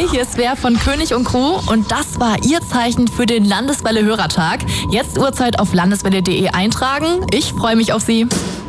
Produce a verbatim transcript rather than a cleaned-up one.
hier ist Svea von König und Crew und das war Ihr Zeichen für den Landeswelle Hörertag. Jetzt Uhrzeit auf landeswelle punkt de eintragen. Ich freue mich auf Sie.